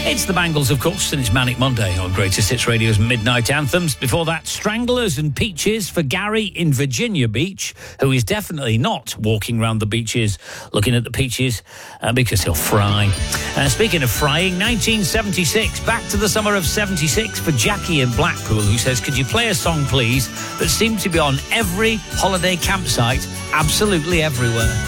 It's the Bangles, of course, and it's Manic Monday on Greatest Hits Radio's Midnight Anthems. Before that, Stranglers and Peaches for Gary in Virginia Beach, who is definitely not walking around the beaches looking at the peaches because he'll fry. Speaking of frying, 1976, back to the summer of 76 for Jackie in Blackpool, who says, could you play a song, please, that seemed to be on every holiday campsite, absolutely everywhere.